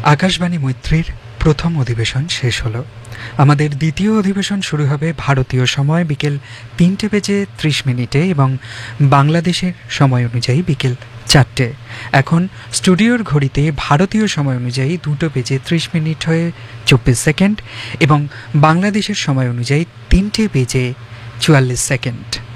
আকাশবাণী মৈত্রীর প্রথম অধিবেশন শেষ হলো। আমাদের দ্বিতীয় অধিবেশন শুরু হবে ভারতীয় সময় বিকেল ৩:৩০ এবং বাংলাদেশের সময় অনুযায়ী বিকেল ৪টে। এখন স্টুডিওর ঘড়িতে ভারতীয় সময় অনুযায়ী ২:৩০ হয়ে ২৪ সেকেন্ড এবং বাংলাদেশের সময় অনুযায়ী ৩:৪৪।